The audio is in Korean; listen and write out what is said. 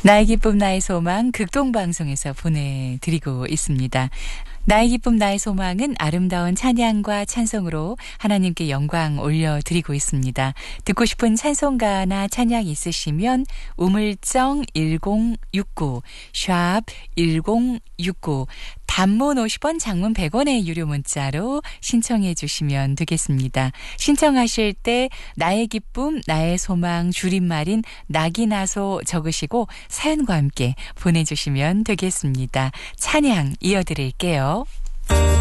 나의 기쁨 나의 소망 극동방송에서 보내드리고 있습니다. 나의 기쁨 나의 소망은 아름다운 찬양과 찬송으로 하나님께 영광 올려드리고 있습니다. 듣고 싶은 찬송가나 찬양 있으시면 우물정 1069 샵 1069 단문 50원 장문 100원의 유료 문자로 신청해 주시면 되겠습니다. 신청하실 때 나의 기쁨 나의 소망 줄임말인 낙이나소 적으시고 사연과 함께 보내주시면 되겠습니다. 찬양 이어드릴게요.